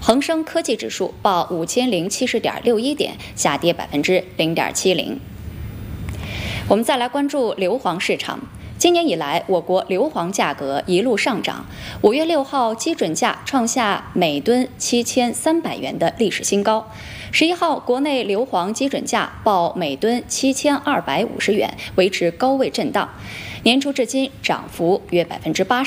恒生科技指数报5070.61点，下跌0.70%。我们再来关注硫磺市场。今年以来，我国硫磺价格一路上涨。5月6号基准价创下每吨7300元的历史新高。11号，国内硫磺基准价报每吨7250元，维持高位震荡。年初至今涨幅约80%。